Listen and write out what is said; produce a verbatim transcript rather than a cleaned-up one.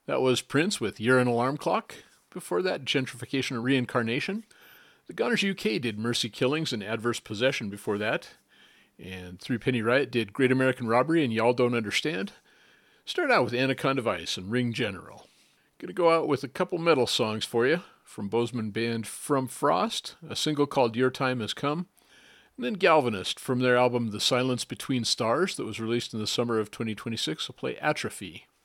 That was Prince with You're an Alarm Clock. Before that, Gentrification and Reincarnation. The Gunners U K did Mercy Killings and Adverse Possession before that. And Three Penny Riot did Great American Robbery and Y'all Don't Understand. Start out with Anaconda Vice and Ring General. Gonna go out with a couple metal songs for you. From Bozeman band From Frost, a single called Your Time Has Come. And then Galvanist from their album The Silence Between Stars that was released in the summer of twenty twenty-six will play Atrophy.